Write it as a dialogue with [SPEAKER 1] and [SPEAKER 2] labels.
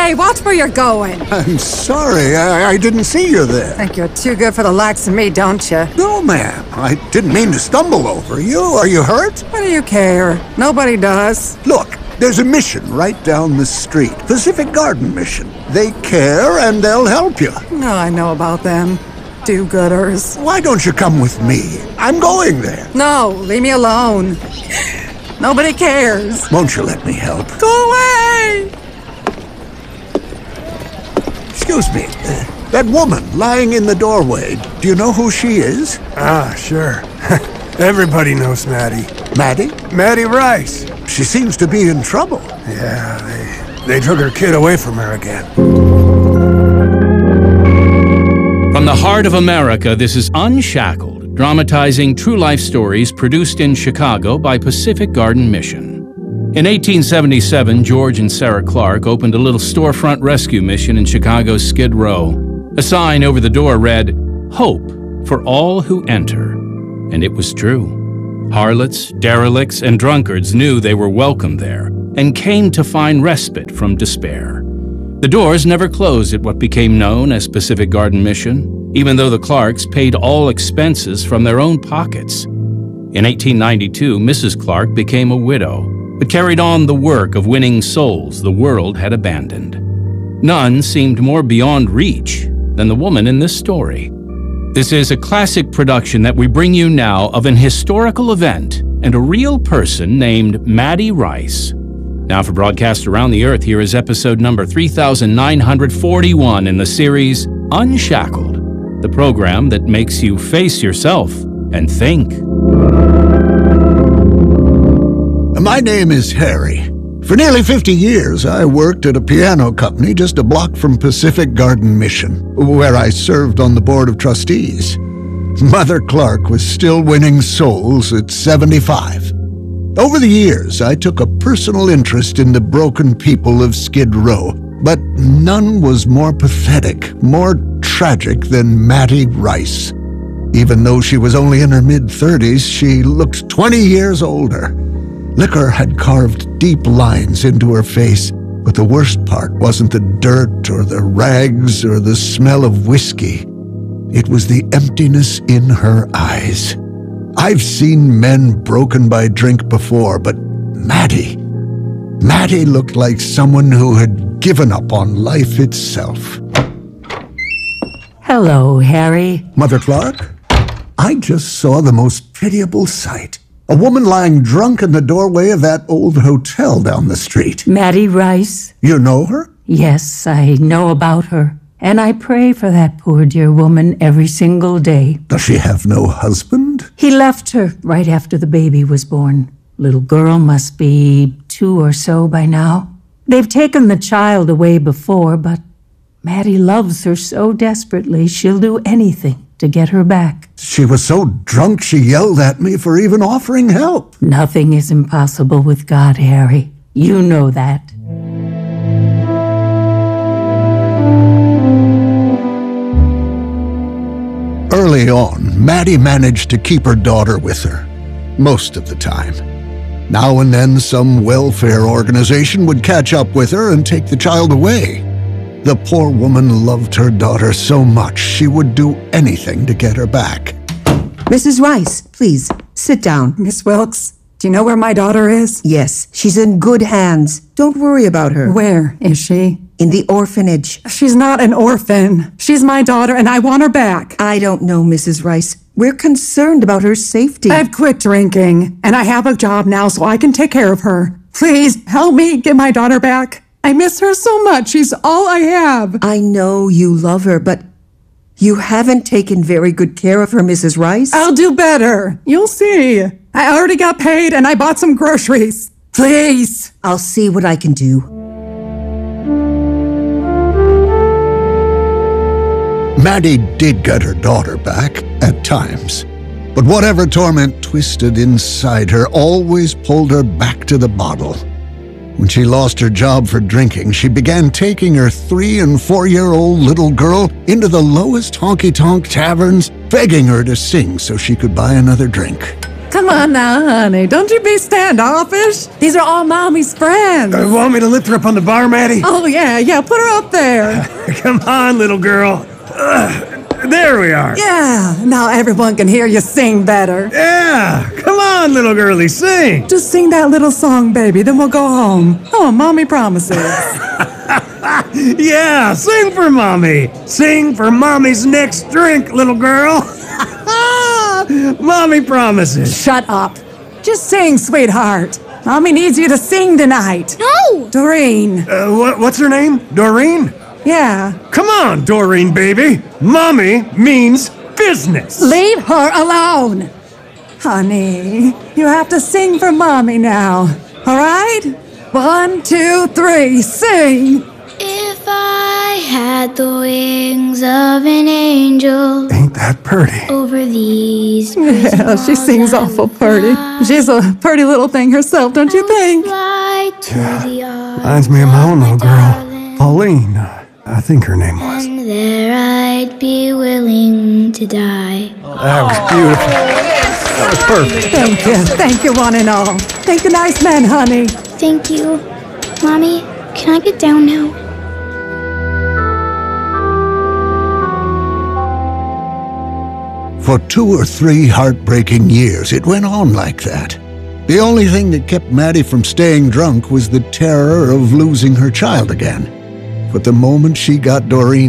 [SPEAKER 1] Hey, watch where you're going.
[SPEAKER 2] I'm sorry, I didn't see you there.
[SPEAKER 1] Think you're too good for the likes of me, don't you?
[SPEAKER 2] No, ma'am. I didn't mean to stumble over you. Are you hurt?
[SPEAKER 1] What do you care? Nobody does.
[SPEAKER 2] Look, there's a mission right down the street. Pacific Garden Mission. They care and they'll help you.
[SPEAKER 1] No, I know about them. Do-gooders.
[SPEAKER 2] Why don't you come with me? I'm going there.
[SPEAKER 1] No, leave me alone. Nobody cares.
[SPEAKER 2] Won't you let me help?
[SPEAKER 1] Go away!
[SPEAKER 2] Excuse me. That woman lying in the doorway. Do you know who she is?
[SPEAKER 3] Ah, sure. Everybody knows Maddie.
[SPEAKER 2] Maddie?
[SPEAKER 3] Maddie Rice.
[SPEAKER 2] She seems to be in trouble.
[SPEAKER 3] Yeah, they took her kid away from her again.
[SPEAKER 4] From the heart of America, this is Unshackled, dramatizing true life stories produced in Chicago by Pacific Garden Mission. In 1877, George and Sarah Clark opened a little storefront rescue mission in Chicago's Skid Row. A sign over the door read, "Hope for all who enter." And it was true. Harlots, derelicts, and drunkards knew they were welcome there and came to find respite from despair. The doors never closed at what became known as Pacific Garden Mission, even though the Clarks paid all expenses from their own pockets. In 1892, Mrs. Clark became a widow, but carried on the work of winning souls the world had abandoned. None seemed more beyond reach than the woman in this story. This is a classic production that we bring you now of an historical event and a real person named Maddie Rice. Now for broadcast around the earth, here is episode number 3941 in the series Unshackled, the program that makes you face yourself and think.
[SPEAKER 2] My name is Harry. For nearly 50 years, I worked at a piano company just a block from Pacific Garden Mission, where I served on the board of trustees. Mother Clark was still winning souls at 75. Over the years, I took a personal interest in the broken people of Skid Row, but none was more pathetic, more tragic than Maddie Rice. Even though she was only in her mid-30s, she looked 20 years older. Liquor had carved deep lines into her face, but the worst part wasn't the dirt or the rags or the smell of whiskey. It was the emptiness in her eyes. I've seen men broken by drink before, but Maddie looked like someone who had given up on life itself.
[SPEAKER 5] Hello, Harry.
[SPEAKER 2] Mother Clark, I just saw the most pitiable sight. A woman lying drunk in the doorway of that old hotel down the street.
[SPEAKER 5] Maddie Rice?
[SPEAKER 2] You know her?
[SPEAKER 5] Yes, I know about her. And I pray for that poor dear woman every single day.
[SPEAKER 2] Does she have no husband?
[SPEAKER 5] He left her right after the baby was born. Little girl must be 2 or so by now. They've taken the child away before, but Maddie loves her so desperately she'll do anything to get her back.
[SPEAKER 2] She was so drunk she yelled at me for even offering help.
[SPEAKER 5] Nothing is impossible with God, Harry. You know that.
[SPEAKER 2] Early on, Maddie managed to keep her daughter with her, most of the time. Now and then, some welfare organization would catch up with her and take the child away. The poor woman loved her daughter so much, she would do anything to get her back.
[SPEAKER 6] Mrs. Rice, please, sit down.
[SPEAKER 1] Miss Wilkes, do you know where my daughter is?
[SPEAKER 6] Yes, she's in good hands. Don't worry about her.
[SPEAKER 1] Where is she?
[SPEAKER 6] In the orphanage.
[SPEAKER 1] She's not an orphan. She's my daughter, and I want her back.
[SPEAKER 6] I don't know, Mrs. Rice. We're concerned about her safety.
[SPEAKER 1] I've quit drinking, and I have a job now so I can take care of her. Please, help me get my daughter back. I miss her so much. She's all I have.
[SPEAKER 6] I know you love her, but you haven't taken very good care of her, Mrs. Rice.
[SPEAKER 1] I'll do better. You'll see. I already got paid, and I bought some groceries. Please.
[SPEAKER 6] I'll see what I can do.
[SPEAKER 2] Maddie did get her daughter back, at times. But whatever torment twisted inside her always pulled her back to the bottle. When she lost her job for drinking, she began taking her 3- and 4-year-old little girl into the lowest honky-tonk taverns, begging her to sing so she could buy another drink.
[SPEAKER 1] Come on now, honey. Don't you be standoffish. These are all Mommy's friends.
[SPEAKER 3] Want me to lift her up on the bar, Maddie?
[SPEAKER 1] Oh, yeah. Put her up there.
[SPEAKER 3] Come on, little girl. There we are.
[SPEAKER 1] Yeah. Now everyone can hear you sing better.
[SPEAKER 3] Yeah. Come on, little girlie, sing.
[SPEAKER 1] Just sing that little song, baby. Then we'll go home. Oh, Mommy promises.
[SPEAKER 3] Yeah, sing for Mommy. Sing for Mommy's next drink, little girl. Mommy promises.
[SPEAKER 1] Shut up. Just sing, sweetheart. Mommy needs you to sing tonight.
[SPEAKER 7] No!
[SPEAKER 1] Doreen.
[SPEAKER 3] What's her name? Doreen?
[SPEAKER 1] Yeah.
[SPEAKER 3] Come on, Doreen, baby. Mommy means business.
[SPEAKER 1] Leave her alone. Honey, you have to sing for Mommy now. All right? 1, 2, 3, sing.
[SPEAKER 7] If I had the wings of an angel
[SPEAKER 3] Ain't that pretty?
[SPEAKER 7] over these
[SPEAKER 1] Yeah, she sings awful pretty. She's a pretty little thing herself, don't you think?
[SPEAKER 7] Fly to the
[SPEAKER 3] Reminds me of my own little girl, Pauline. I think her name was.
[SPEAKER 7] and there I'd be willing to die.
[SPEAKER 3] That was beautiful. That was perfect.
[SPEAKER 1] Thank you, one and all. Thank the nice men, honey.
[SPEAKER 7] Thank you. Mommy, can I get down now?
[SPEAKER 2] For 2 or 3 heartbreaking years, it went on like that. The only thing that kept Maddie from staying drunk was the terror of losing her child again. But the moment she got Doreen